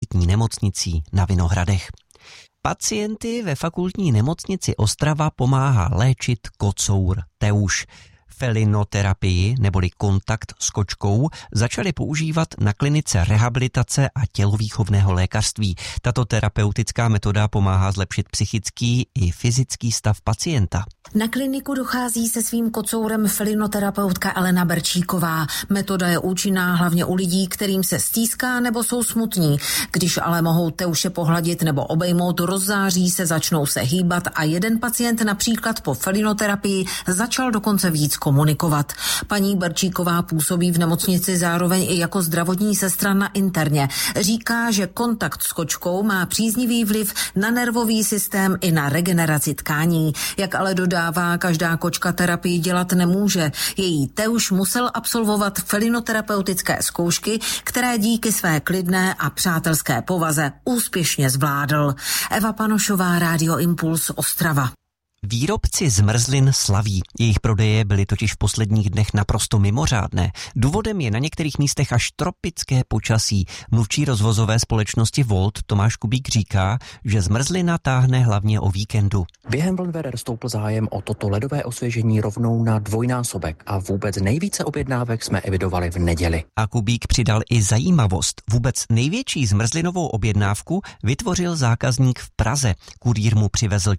fakultní nemocnicí na Vinohradech. Pacienty ve fakultní nemocnici Ostrava pomáhá léčit kocour Teuš. Felinoterapii neboli kontakt s kočkou začali používat na klinice rehabilitace a tělovýchovného lékařství. Tato terapeutická metoda pomáhá zlepšit psychický i fyzický stav pacienta. Na kliniku dochází se svým kocourem felinoterapeutka Elena Berčíková. Metoda je účinná hlavně u lidí, kterým se stýská nebo jsou smutní. Když ale mohou Teuše pohladit nebo obejmout, rozzáří se, začnou se hýbat a jeden pacient například po felinoterapii začal dokonce víc komunikovat. Paní Berčíková působí v nemocnici zároveň i jako zdravotní sestra na interně. Říká, že kontakt s kočkou má příznivý vliv na nervový systém i na regeneraci tkání. Jak ale dodává, každá kočka terapii dělat nemůže. Její Teuš musel absolvovat felinoterapeutické zkoušky, které díky své klidné a přátelské povaze úspěšně zvládl. Eva Panošová, Rádio Impuls, Ostrava. Výrobci zmrzlin slaví. Jejich prodeje byly totiž v posledních dnech naprosto mimořádné. Důvodem je na některých místech až tropické počasí. Mluvčí rozvozové společnosti Volt Tomáš Kubík říká, že zmrzlina táhne hlavně o víkendu. Během vlnveder stoupl zájem o toto ledové osvěžení rovnou na dvojnásobek a vůbec nejvíce objednávek jsme evidovali v neděli. A Kubík přidal i zajímavost. Vůbec největší zmrzlinovou objednávku vytvořil zákazník v Praze. Kurýr mu přivezl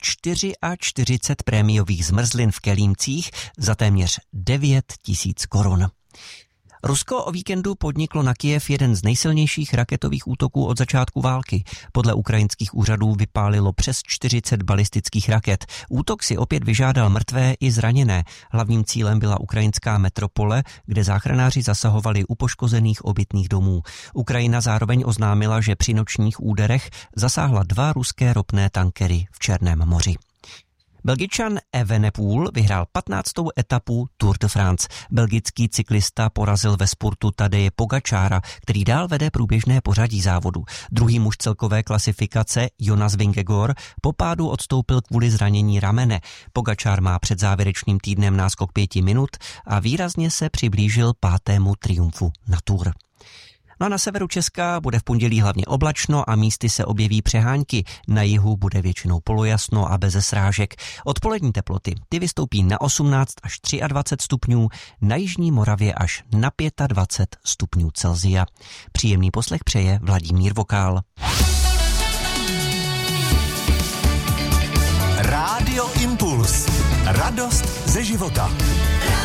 40 prémiových zmrzlin v kelímcích za téměř 9 000 korun. Rusko o víkendu podniklo na Kyjev jeden z nejsilnějších raketových útoků od začátku války. Podle ukrajinských úřadů vypálilo přes 40 balistických raket. Útok si opět vyžádal mrtvé i zraněné. Hlavním cílem byla ukrajinská metropole, kde záchranáři zasahovali u poškozených obytných domů. Ukrajina zároveň oznámila, že při nočních úderech zasáhla 2 ruské ropné tankery v Černém moři. Belgičan Evenepoel vyhrál 15. etapu Tour de France. Belgický cyklista porazil ve spurtu Tadeje Pogačára, který dál vede průběžné pořadí závodu. Druhý muž celkové klasifikace Jonas Vingegaard po pádu odstoupil kvůli zranění ramene. Pogačár má před závěrečným týdnem náskok 5 minut a výrazně se přiblížil 5. triumfu na Tour. No a na severu Česka bude v pondělí hlavně oblačno a místy se objeví přehánky. Na jihu bude většinou polojasno a beze srážek. Odpolední teploty ty vystoupí na 18 až 23 stupňů, na jižní Moravě až na 25 stupňů Celsia. Příjemný poslech přeje Vladimír Vokál. Rádio Impuls. Radost ze života.